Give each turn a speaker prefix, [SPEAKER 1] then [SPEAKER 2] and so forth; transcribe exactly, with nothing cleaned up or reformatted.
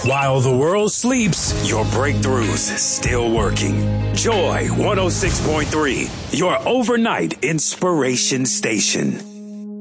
[SPEAKER 1] While the world sleeps, your breakthroughs still working. Joy one oh six point three, your overnight inspiration station.